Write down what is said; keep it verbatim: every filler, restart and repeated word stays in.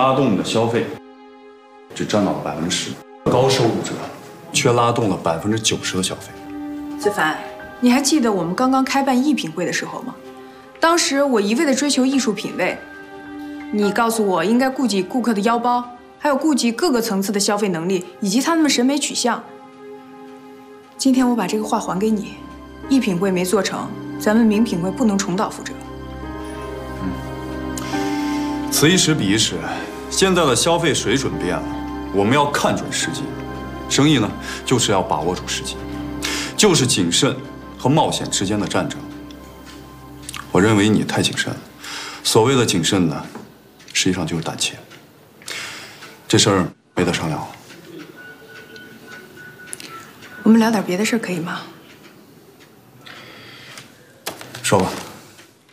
拉动的消费只占到了百分之十，高收入者却拉动了百分之九十的消费。 子凡，你还记得我们刚刚开办艺品会的时候吗？当时我一味的追求艺术品味，你告诉我应该顾及顾客的腰包，还有顾及各个层次的消费能力以及他们的审美取向。今天我把这个话还给你，艺品会没做成，咱们名品会不能重蹈覆辙。 嗯，此一时彼一时，现在的消费水准变了，我们要看准时机。生意呢，就是要把握住时机，就是谨慎和冒险之间的战争。我认为你太谨慎了，所谓的谨慎呢，实际上就是胆怯。这事儿没得商量了。 我们聊点别的事儿可以吗？ 说吧。